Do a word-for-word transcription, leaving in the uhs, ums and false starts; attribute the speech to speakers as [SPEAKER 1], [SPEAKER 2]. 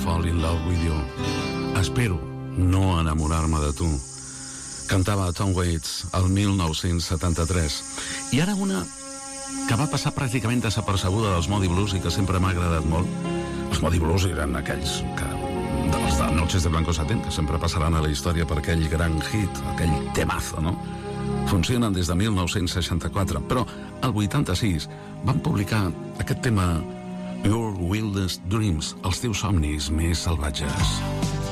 [SPEAKER 1] fall in love with you. Espero no enamorar-me de tu. Cantava Tom Waits el mil nou-cents setanta-tres. I ara una que va passar pràcticament desapercebuda dels Moody Blues i que sempre m'ha agradat molt. Els Moody Blues eren aquells que, dels de Noches de Blanco Satén, que sempre passaran a la història per aquell gran hit, aquell temazo, no? Funcionen des de mil nou-cents seixanta-quatre, però el vuitanta-sis van publicar aquest tema Your Wildest Dreams, els teus somnis més salvatges.